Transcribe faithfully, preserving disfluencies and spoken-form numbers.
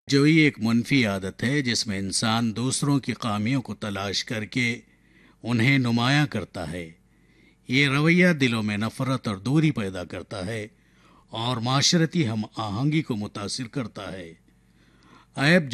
जोई एक मुनफी आदत है जिसमें इंसान दूसरों की खामियों को तलाश करके उन्हें नुमायां करता है। ये रवैया दिलों में नफरत और दूरी पैदा करता है और माशरती हम आहंगी को मुतासिर करता है। ऐब